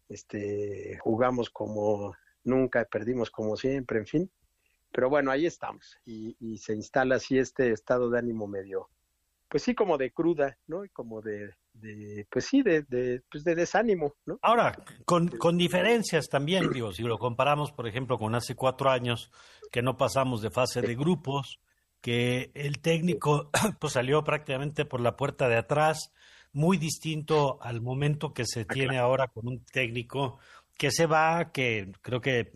jugamos como nunca, perdimos como siempre, en fin. Pero bueno, ahí estamos, y se instala así este estado de ánimo medio, pues sí, como de cruda, ¿no? Y como pues sí, de desánimo, ¿no? Ahora, con diferencias también, digo, si lo comparamos, por ejemplo, con hace 4 años, que no pasamos de fase de grupos, que el técnico pues salió prácticamente por la puerta de atrás, muy distinto al momento que se tiene ahora con un técnico que se va, que creo que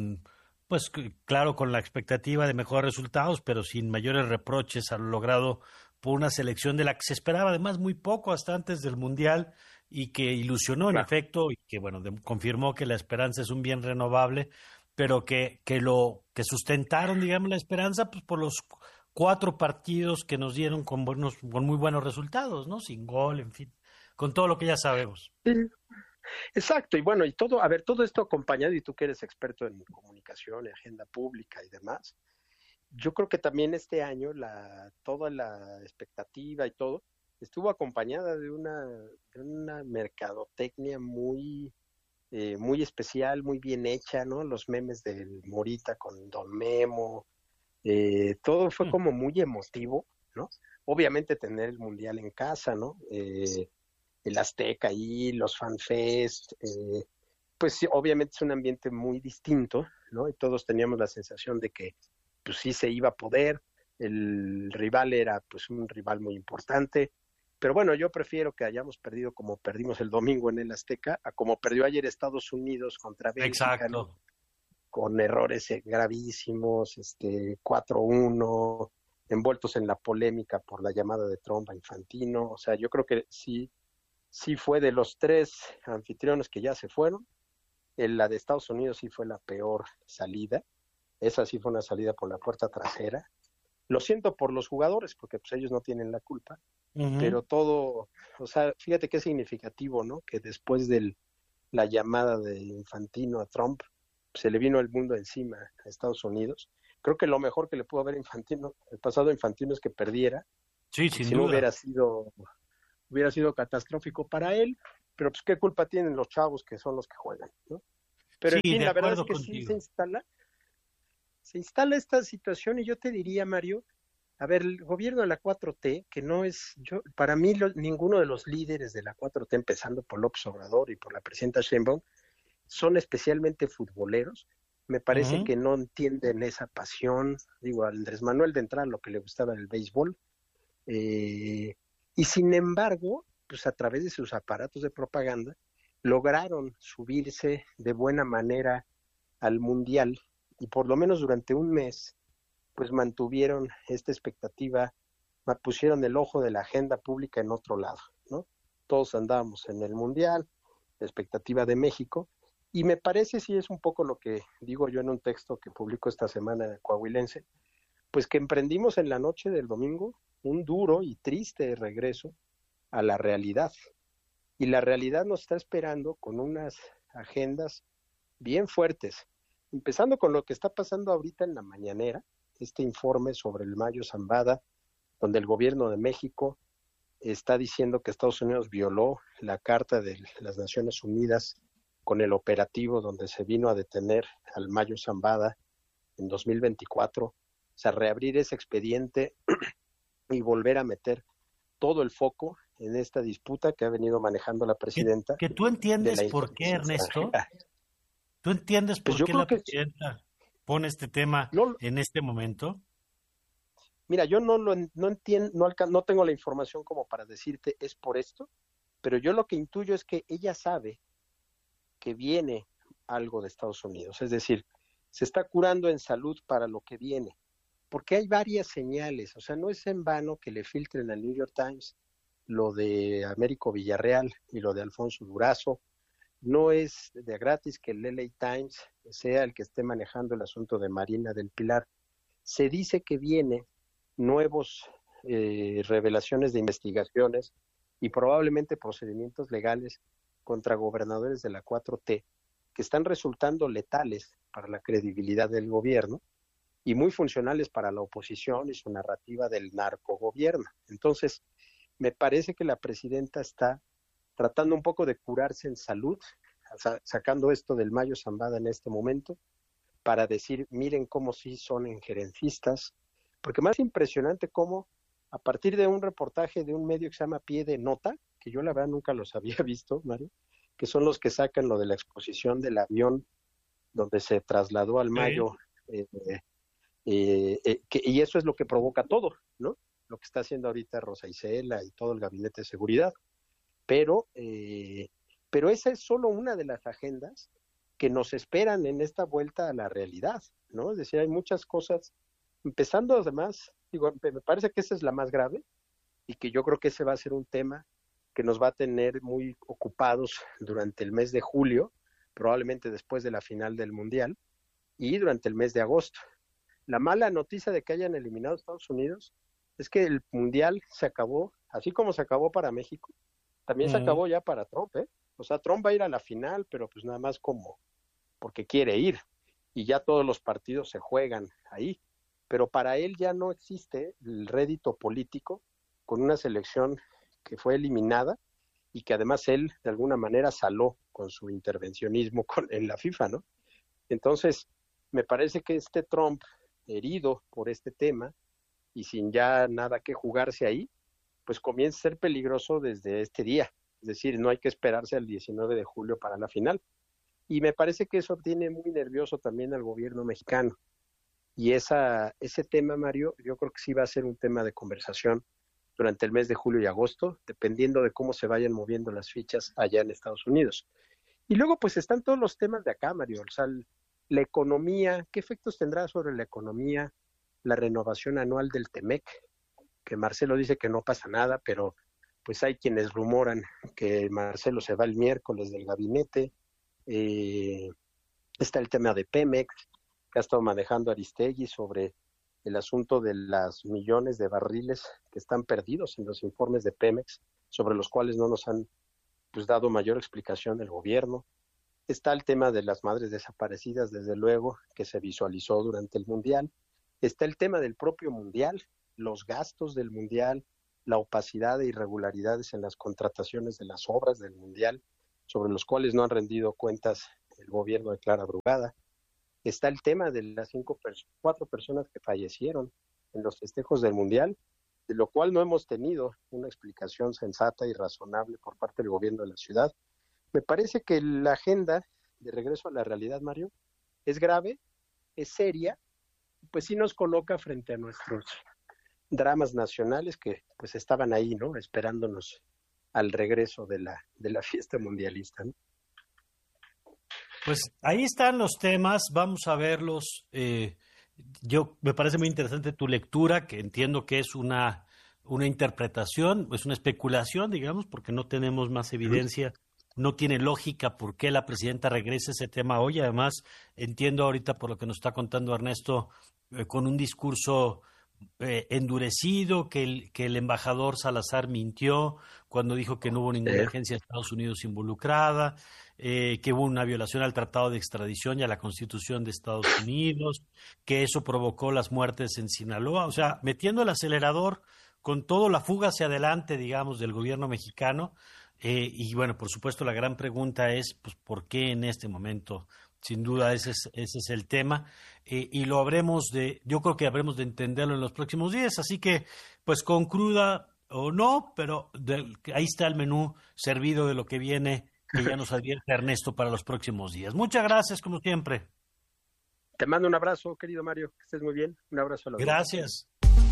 claro, con la expectativa de mejores resultados, pero sin mayores reproches a lo logrado por una selección de la que se esperaba además muy poco hasta antes del Mundial, y que ilusionó en efecto, y que bueno, confirmó que la esperanza es un bien renovable, pero que sustentaron, digamos, la esperanza pues por los 4 partidos que nos dieron con muy buenos resultados, ¿no? Sin gol, en fin, con todo lo que ya sabemos. Exacto, y bueno, y todo, a ver, todo esto acompañado, y tú que eres experto en comunicación, en agenda pública y demás, yo creo que también este año toda la expectativa y todo estuvo acompañada de una mercadotecnia muy especial, muy bien hecha, ¿no? Los memes del Morita con Don Memo, todo fue como muy emotivo, ¿no? Obviamente tener el Mundial en casa, ¿no? El Azteca ahí, los FanFest, pues sí, obviamente es un ambiente muy distinto, ¿no? Y todos teníamos la sensación de que pues sí se iba a poder, el rival era pues un rival muy importante, pero bueno, yo prefiero que hayamos perdido como perdimos el domingo en el Azteca, a como perdió ayer Estados Unidos contra Bélgica. Exacto. ¿No? Con errores gravísimos, 4-1, envueltos en la polémica por la llamada de Trump a Infantino. O sea, yo creo que sí fue de los 3 anfitriones que ya se fueron, la de Estados Unidos sí fue la peor salida. Esa sí fue una salida por la puerta trasera. Lo siento por los jugadores, porque pues ellos no tienen la culpa, pero todo, o sea, fíjate qué significativo, ¿no? Que después de la llamada de Infantino a Trump, se le vino el mundo encima a Estados Unidos. Creo que lo mejor que le pudo haber pasado a Infantino es que perdiera. Sí, sin si duda. No hubiera sido catastrófico para él, pero pues qué culpa tienen los chavos que son los que juegan, ¿no? Pero Sí, en fin, la verdad es que contigo. sí se instala esta situación, y yo te diría, Mario, a ver, el gobierno de la 4T, que no es, para mí ninguno de los líderes de la 4T, empezando por López Obrador y por la presidenta Sheinbaum, son especialmente futboleros. Me parece que no entienden esa pasión. Digo, a Andrés Manuel de entrada lo que le gustaba era el béisbol, y sin embargo, pues a través de sus aparatos de propaganda, lograron subirse de buena manera al Mundial, y por lo menos durante un mes, pues mantuvieron esta expectativa, pusieron el ojo de la agenda pública en otro lado, ¿no? Todos andábamos en el Mundial, la expectativa de México, y me parece, sí es un poco lo que digo yo en un texto que publico esta semana en Coahuilense, pues que emprendimos en la noche del domingo un duro y triste regreso a la realidad, y la realidad nos está esperando con unas agendas bien fuertes, empezando con lo que está pasando ahorita en la mañanera, este informe sobre el Mayo Zambada, donde el gobierno de México está diciendo que Estados Unidos violó la Carta de las Naciones Unidas con el operativo donde se vino a detener al Mayo Zambada en 2024, o sea, reabrir ese expediente y volver a meter todo el foco en esta disputa que ha venido manejando la presidenta. Que tú entiendes por qué, Ernesto. ¿Tú entiendes por qué la presidenta pone este tema en este momento? Mira, yo no entiendo, no tengo la información como para decirte es por esto, pero yo lo que intuyo es que ella sabe que viene algo de Estados Unidos, es decir, se está curando en salud para lo que viene, porque hay varias señales, o sea, no es en vano que le filtren al New York Times lo de Américo Villarreal y lo de Alfonso Durazo. No es de gratis que el LA Times sea el que esté manejando el asunto de Marina del Pilar. Se dice que viene nuevos revelaciones de investigaciones y probablemente procedimientos legales contra gobernadores de la 4T que están resultando letales para la credibilidad del gobierno y muy funcionales para la oposición y su narrativa del narcogobierno. Entonces, me parece que la presidenta está tratando un poco de curarse en salud, sacando esto del Mayo Zambada en este momento, para decir, miren cómo sí son injerencistas, porque más impresionante cómo, a partir de un reportaje de un medio que se llama Pie de Nota, que yo la verdad nunca los había visto, Mario, que son los que sacan lo de la exposición del avión donde se trasladó al Mayo, y eso es lo que provoca todo, ¿no? Lo que está haciendo ahorita Rosa Isela y todo el gabinete de seguridad. Pero esa es solo una de las agendas que nos esperan en esta vuelta a la realidad, ¿no? Es decir, hay muchas cosas, empezando además, digo, me parece que esa es la más grave y que yo creo que ese va a ser un tema que nos va a tener muy ocupados durante el mes de julio, probablemente después de la final del Mundial, y durante el mes de agosto. La mala noticia de que hayan eliminado a Estados Unidos es que el Mundial se acabó, así como se acabó para México, también se acabó ya para Trump, ¿eh? O sea, Trump va a ir a la final, pero pues nada más como porque quiere ir. Y ya todos los partidos se juegan ahí. Pero para él ya no existe el rédito político con una selección que fue eliminada y que además él de alguna manera saló con su intervencionismo en la FIFA, ¿no? Entonces, me parece que este Trump, herido por este tema y sin ya nada que jugarse ahí, pues comienza a ser peligroso desde este día. Es decir, no hay que esperarse al 19 de julio para la final. Y me parece que eso tiene muy nervioso también al gobierno mexicano. Y ese tema, Mario, yo creo que sí va a ser un tema de conversación durante el mes de julio y agosto, dependiendo de cómo se vayan moviendo las fichas allá en Estados Unidos. Y luego pues están todos los temas de acá, Mario, o sea, la economía, ¿qué efectos tendrá sobre la economía la renovación anual del TEMEC? Que Marcelo dice que no pasa nada, pero pues hay quienes rumoran que Marcelo se va el miércoles del gabinete. Está el tema de Pemex, que ha estado manejando Aristegui sobre el asunto de las millones de barriles que están perdidos en los informes de Pemex, sobre los cuales no nos han pues dado mayor explicación el gobierno. Está el tema de las madres desaparecidas, desde luego, que se visualizó durante el Mundial. Está el tema del propio Mundial, los gastos del Mundial, la opacidad e irregularidades en las contrataciones de las obras del Mundial, sobre los cuales no han rendido cuentas el gobierno de Clara Brugada. Está el tema de las 4 personas que fallecieron en los festejos del Mundial, de lo cual no hemos tenido una explicación sensata y razonable por parte del gobierno de la ciudad. Me parece que la agenda de regreso a la realidad, Mario, es grave, es seria, pues sí nos coloca frente a nuestros dramas nacionales que pues estaban ahí, ¿no?, esperándonos al regreso de la fiesta mundialista, ¿no? Pues ahí están los temas, vamos a verlos. Me parece muy interesante tu lectura, que entiendo que es una interpretación, es una especulación, digamos, porque no tenemos más evidencia, no tiene lógica por qué la presidenta regrese a ese tema hoy. Además, entiendo ahorita por lo que nos está contando Ernesto, con un discurso endurecido, que el embajador Salazar mintió cuando dijo que no hubo ninguna agencia de Estados Unidos involucrada, que hubo una violación al Tratado de Extradición y a la Constitución de Estados Unidos, que eso provocó las muertes en Sinaloa. O sea, metiendo el acelerador con todo, la fuga hacia adelante, digamos, del gobierno mexicano. Y bueno, por supuesto, la gran pregunta es, pues, ¿por qué en este momento? Sin duda, ese es el tema. Y yo creo que habremos de entenderlo en los próximos días. Así que, pues, con cruda o no, pero ahí está el menú servido de lo que viene, que ya nos advierte Ernesto para los próximos días. Muchas gracias, como siempre. Te mando un abrazo, querido Mario, que estés muy bien. Un abrazo a los Gracias.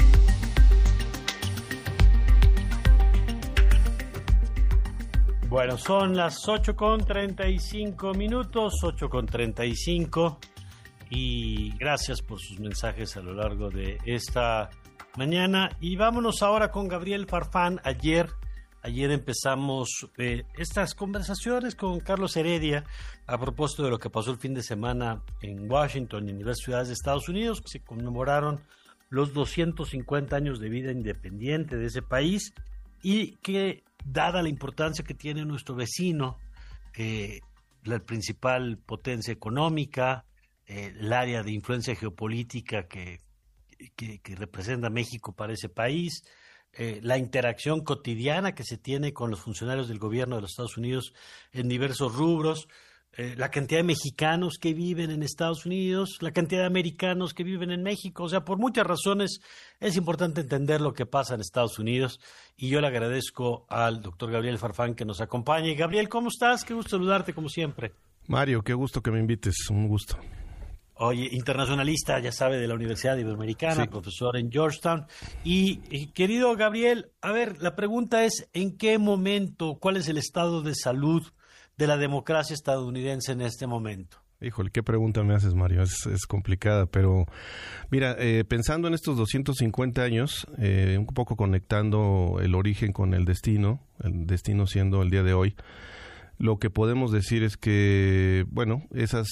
Bueno, son las 8:35, 8:35, y gracias por sus mensajes a lo largo de esta mañana. Y vámonos ahora con Gabriel Farfán. Ayer empezamos estas conversaciones con Carlos Heredia a propósito de lo que pasó el fin de semana en Washington y en diversas ciudades de Estados Unidos, que se conmemoraron los 250 años de vida independiente de ese país, y que, dada la importancia que tiene nuestro vecino, la principal potencia económica, el área de influencia geopolítica que representa México para ese país, la interacción cotidiana que se tiene con los funcionarios del gobierno de los Estados Unidos en diversos rubros, la cantidad de mexicanos que viven en Estados Unidos, la cantidad de americanos que viven en México. O sea, por muchas razones es importante entender lo que pasa en Estados Unidos, y yo le agradezco al doctor Gabriel Farfán que nos acompañe. Gabriel, ¿cómo estás? Qué gusto saludarte, como siempre. Mario, qué gusto que me invites, un gusto. Oye, internacionalista, ya sabe, de la Universidad Iberoamericana, sí, profesor en Georgetown. Y querido Gabriel, a ver, la pregunta es, ¿en qué momento, cuál es el estado de salud de la democracia estadounidense en este momento? Híjole, qué pregunta me haces, Mario, es complicada, pero mira, pensando en estos 250 años, un poco conectando el origen con el destino siendo el día de hoy, lo que podemos decir es que, bueno, esas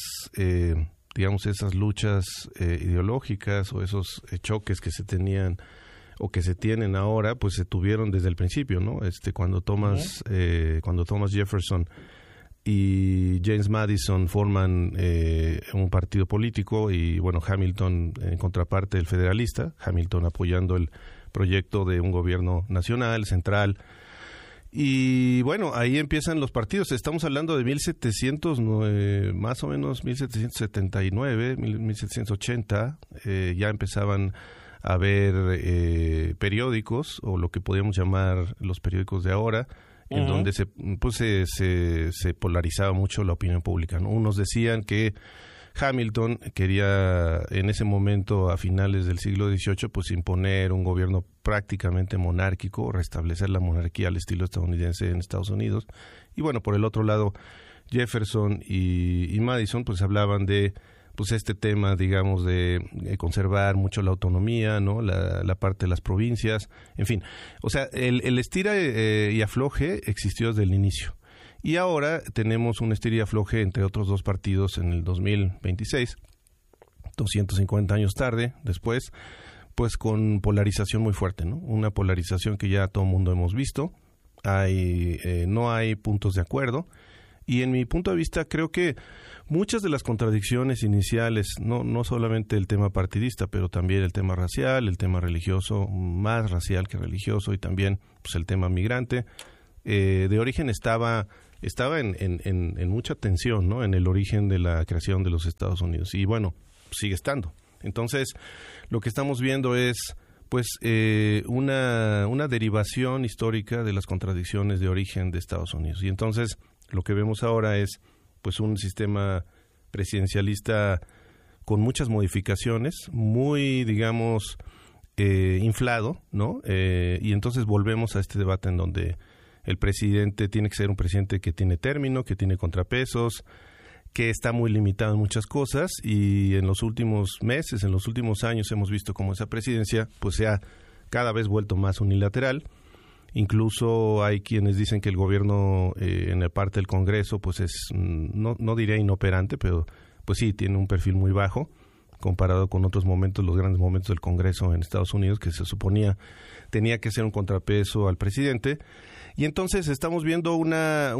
luchas ideológicas o esos choques que se tenían o que se tienen ahora, pues se tuvieron desde el principio, ¿no? Cuando Thomas Jefferson y James Madison forman un partido político y, bueno, Hamilton en contraparte del federalista, Hamilton apoyando el proyecto de un gobierno nacional, central. Y bueno, ahí empiezan los partidos. Estamos hablando de 1700, más o menos 1779, 1780. Ya empezaban a haber periódicos, o lo que podríamos llamar los periódicos de ahora, en donde se polarizaba mucho la opinión pública, ¿no? Unos decían que Hamilton quería en ese momento, a finales del siglo XVIII, pues imponer un gobierno prácticamente monárquico, restablecer la monarquía al estilo estadounidense en Estados Unidos. Y bueno, por el otro lado, Jefferson y Madison pues hablaban de pues este tema, digamos, de conservar mucho la autonomía, ¿no? La parte de las provincias, en fin. O sea, el estira y afloje existió desde el inicio. Y ahora tenemos un estira y afloje entre otros dos partidos en el 2026, 250 años tarde, después, pues con polarización muy fuerte, ¿no? Una polarización que ya todo el mundo hemos visto. No hay puntos de acuerdo. Y en mi punto de vista creo que muchas de las contradicciones iniciales, no solamente el tema partidista, pero también el tema racial, el tema religioso, más racial que religioso, y también pues el tema migrante, de origen estaba en mucha tensión, ¿no? En el origen de la creación de los Estados Unidos. Y bueno, sigue estando. Entonces, lo que estamos viendo es pues una derivación histórica de las contradicciones de origen de Estados Unidos. Y entonces lo que vemos ahora es pues un sistema presidencialista con muchas modificaciones, muy, digamos, inflado, ¿no? Y entonces volvemos a este debate en donde el presidente tiene que ser un presidente que tiene término, que tiene contrapesos, que está muy limitado en muchas cosas, y en los últimos meses, en los últimos años hemos visto cómo esa presidencia pues se ha cada vez vuelto más unilateral. Incluso hay quienes dicen que el gobierno en la parte del Congreso pues es, no diría inoperante, pero pues sí, tiene un perfil muy bajo comparado con otros momentos, los grandes momentos del Congreso en Estados Unidos, que se suponía tenía que ser un contrapeso al presidente. Y entonces estamos viendo una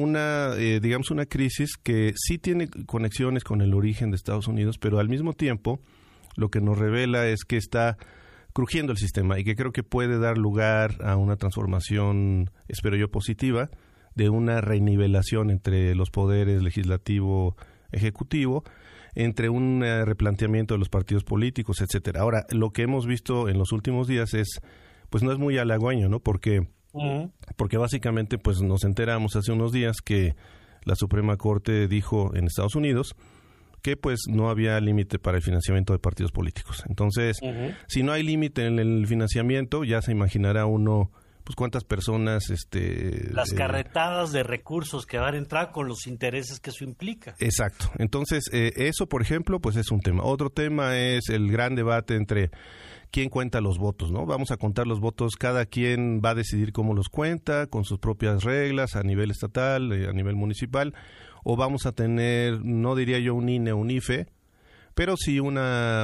crisis que sí tiene conexiones con el origen de Estados Unidos, pero al mismo tiempo lo que nos revela es que está crujiendo el sistema y que creo que puede dar lugar a una transformación, espero yo, positiva, de una renivelación entre los poderes legislativo, ejecutivo, entre un replanteamiento de los partidos políticos, etcétera. Ahora, lo que hemos visto en los últimos días pues no es muy halagüeño, ¿no? Porque básicamente pues nos enteramos hace unos días que la Suprema Corte dijo en Estados Unidos que pues no había límite para el financiamiento de partidos políticos. Entonces, si no hay límite en el financiamiento, ya se imaginará uno pues cuántas personas las carretadas de recursos que van a entrar con los intereses que eso implica. Exacto. Entonces, eso, por ejemplo, pues es un tema. Otro tema es el gran debate entre quién cuenta los votos, ¿no? Vamos a contar los votos, cada quien va a decidir cómo los cuenta, con sus propias reglas a nivel estatal, a nivel municipal, o vamos a tener, no diría yo un INE o un IFE, pero sí una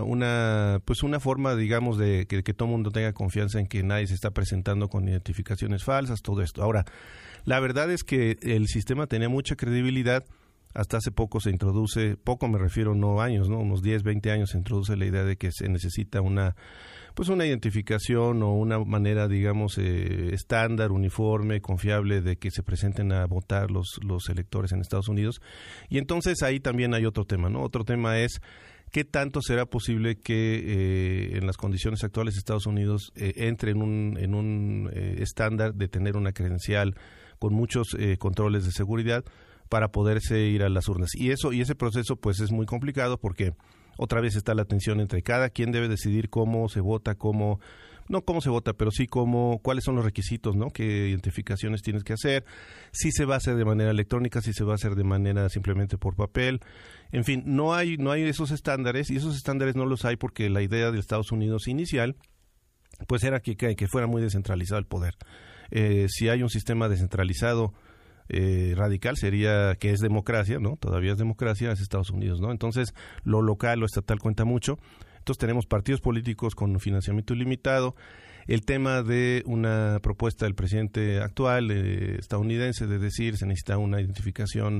forma, digamos, de que todo el mundo tenga confianza en que nadie se está presentando con identificaciones falsas, todo esto. Ahora, la verdad es que el sistema tenía mucha credibilidad. Hasta hace poco se introduce, poco me refiero, no años, ¿no? Unos 10, 20 años se introduce la idea de que se necesita una identificación o una manera, digamos, estándar, uniforme, confiable de que se presenten a votar los electores en Estados Unidos. Y entonces ahí también hay otro tema, ¿no? Otro tema es qué tanto será posible que en las condiciones actuales Estados Unidos entre en un estándar de tener una credencial con muchos controles de seguridad para poderse ir a las urnas. Y ese proceso pues es muy complicado porque otra vez está la tensión entre cada quien debe decidir cómo se vota, no cómo se vota, pero sí cuáles son los requisitos, ¿no? Qué identificaciones tienes que hacer, si se va a hacer de manera electrónica, si se va a hacer de manera simplemente por papel. En fin, no hay esos estándares, y esos estándares no los hay porque la idea de Estados Unidos inicial pues era que fuera muy descentralizado el poder. Si hay un sistema descentralizado radical sería que es democracia, ¿no? Todavía es democracia, es Estados Unidos, ¿no? Entonces, lo local, lo estatal cuenta mucho. Entonces, tenemos partidos políticos con financiamiento ilimitado. El tema de una propuesta del presidente actual estadounidense de decir se necesita una identificación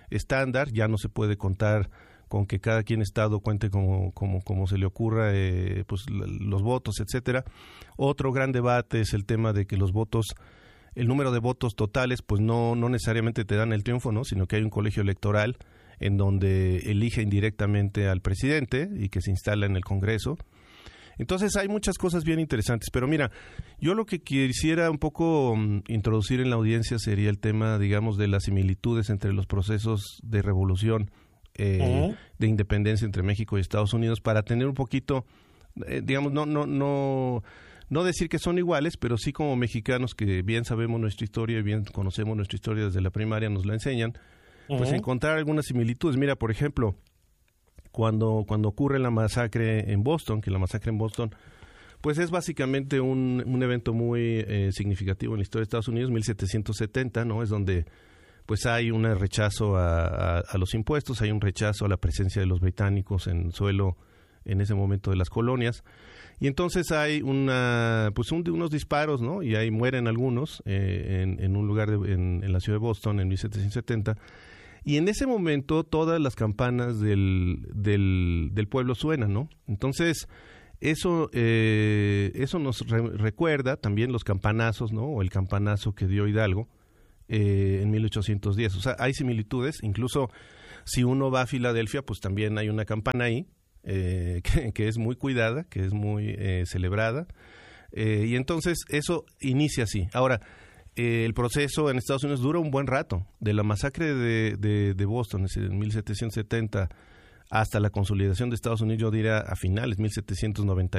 estándar, ya no se puede contar con que cada quien estado cuente como se le ocurra pues los votos, etcétera. Otro gran debate es el tema de que los votos, el número de votos totales, pues no necesariamente te dan el triunfo, ¿no? Sino que hay un colegio electoral en donde elige indirectamente al presidente y que se instala en el Congreso. Entonces hay muchas cosas bien interesantes, pero mira, yo lo que quisiera un poco introducir en la audiencia sería el tema, digamos, de las similitudes entre los procesos de revolución, de independencia entre México y Estados Unidos, para tener un poquito, digamos, no decir que son iguales, pero sí como mexicanos que bien sabemos nuestra historia y bien conocemos nuestra historia desde la primaria, nos la enseñan, pues encontrar algunas similitudes. Mira, por ejemplo, cuando ocurre la masacre en Boston, que la masacre en Boston, pues es básicamente un evento muy significativo en la historia de Estados Unidos, 1770, ¿no? Es donde pues hay un rechazo a los impuestos, hay un rechazo a la presencia de los británicos en suelo en ese momento de las colonias, y entonces hay unos disparos, ¿no? Y ahí mueren algunos en un lugar en la ciudad de Boston en 1770, y en ese momento todas las campanas del pueblo suenan, ¿no? Entonces eso nos recuerda también los campanazos, ¿no? O el campanazo que dio Hidalgo en 1810. O sea, hay similitudes. Incluso si uno va a Filadelfia, pues también hay una campana ahí que es muy cuidada, que es muy celebrada. Y entonces eso inicia así. Ahora, el proceso en Estados Unidos dura un buen rato. De la masacre de Boston en 1770 hasta la consolidación de Estados Unidos, yo diría a finales, 1790